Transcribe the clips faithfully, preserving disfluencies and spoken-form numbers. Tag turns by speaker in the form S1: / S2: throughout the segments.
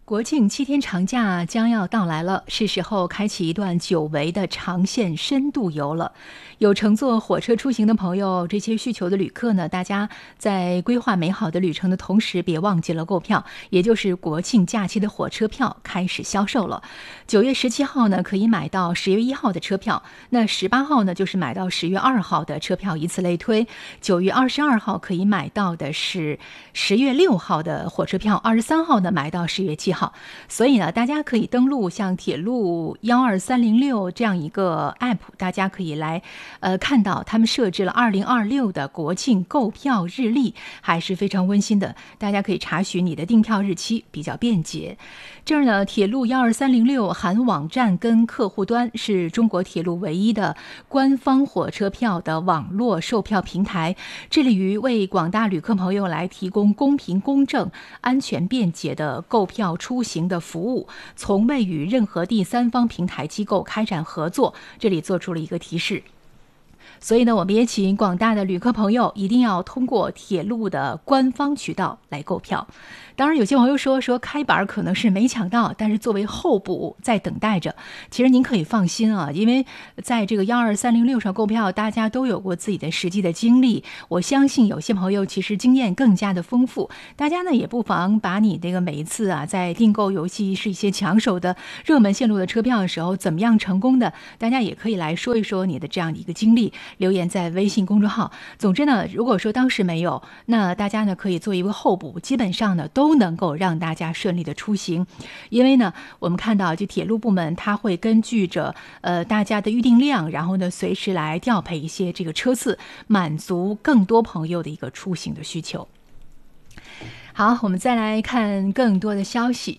S1: 国庆七天长假将要到来了，是时候开启一段久违的长线深度游了。有乘坐火车出行的朋友，这些需求的旅客呢，大家在规划美好的旅程的同时，别忘记了购票，也就是国庆假期的火车票开始销售了。九月十七号呢，可以买到十月一号的车票，那十八号呢，就是买到十月二号的车票，以此类推。九月二十二号可以买到的是十月六号的火车票，二十三号呢买到十月七号。所以呢，大家可以登录像铁路一二三零六这样一个 app， 大家可以来呃看到他们设置了二零二六的国庆购票日历，还是非常温馨的。大家可以查询你的订票日期，比较便捷。这儿呢，铁路一二三零六含网站跟客户端是中国铁路唯一的官方火车票的网络售票平台，致力于为广大旅客朋友来提供公平、公正、安全、便捷的购票出行的服务，从未与任何第三方平台机构开展合作。这里做出了一个提示。所以呢，我们也请广大的旅客朋友一定要通过铁路的官方渠道来购票。当然有些朋友说说开板可能是没抢到，但是作为候补在等待着。其实您可以放心啊，因为在这个一二三零六上购票，大家都有过自己的实际的经历。我相信有些朋友其实经验更加的丰富，大家呢也不妨把你这个每一次啊在订购游戏是一些抢手的热门线路的车票的时候怎么样成功的，大家也可以来说一说你的这样的一个经历，留言在微信公众号。总之呢，如果说当时没有，那大家呢可以做一个候补，基本上呢都能够让大家顺利的出行。因为呢，我们看到就铁路部门它会根据着呃大家的预订量，然后呢随时来调配一些这个车次，满足更多朋友的一个出行的需求。好，我们再来看更多的消息。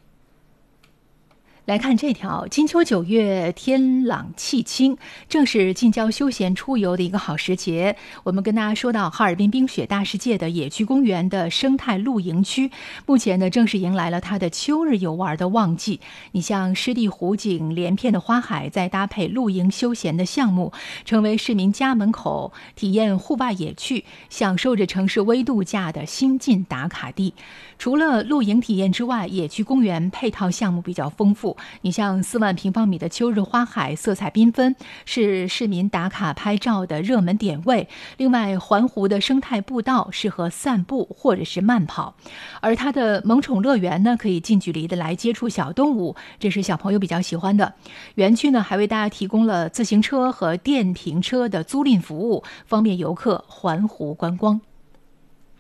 S1: 来看这条，金秋九月天朗气清，正是近郊休闲出游的一个好时节。我们跟大家说到哈尔滨冰雪大世界的野区公园的生态露营区，目前呢正是迎来了它的秋日游玩的旺季。你像湿地湖景、连片的花海，再搭配露营休闲的项目，成为市民家门口体验户外野趣、享受着城市微度假的新晋打卡地。除了露营体验之外，野区公园配套项目比较丰富。你像四万平方米的秋日花海，色彩缤纷，是市民打卡拍照的热门点位。另外，环湖的生态步道适合散步或者是慢跑，而它的萌宠乐园呢，可以近距离的来接触小动物，这是小朋友比较喜欢的。园区呢，还为大家提供了自行车和电瓶车的租赁服务，方便游客环湖观光。